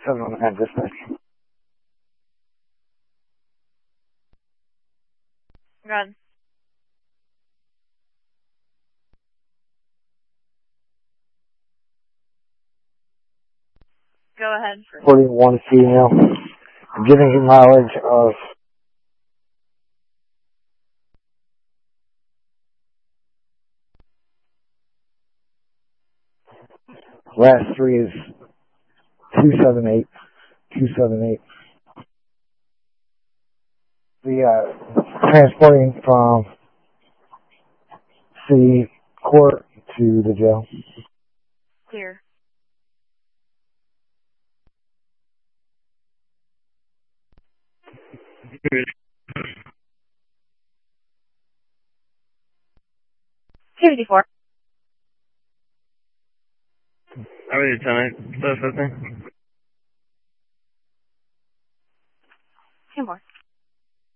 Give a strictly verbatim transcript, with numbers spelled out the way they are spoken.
Seven on the dispatch. Run. Go ahead. forty-one female. I'm giving you mileage of last three is two seven eight. two seven eight. The uh, transporting from city court to the jail. Clear. two fifty-four. How are you tonight? Still fifteen? Two more.